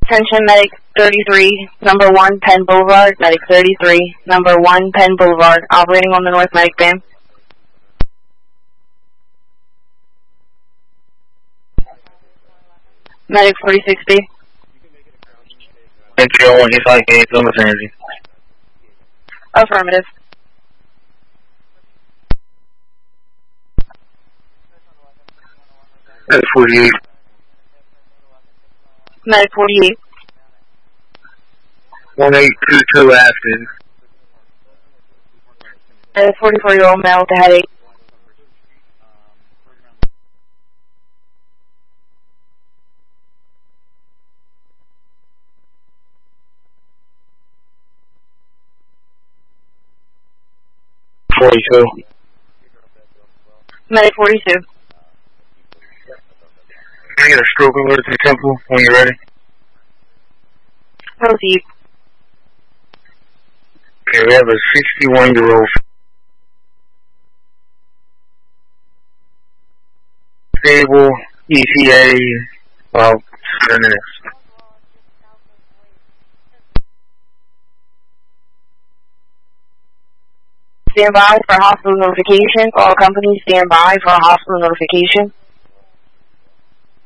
Attention, Medic 33, number 1, Penn Boulevard. Medic 33, number 1, Penn Boulevard. Operating on the North Medic van. Medic 4060. Entry 01, East High Gate, Plymouth Energy. Affirmative. Medic 48. Medic 48. 1822 Aspen. 44-year-old male with a headache. Medic 42. I get a stroke alert to the temple when you're ready. Proceed. Okay, we have a 61-year-old stable ETA about 7 minutes. Stand by for hospital notification. All companies stand by for hospital notification.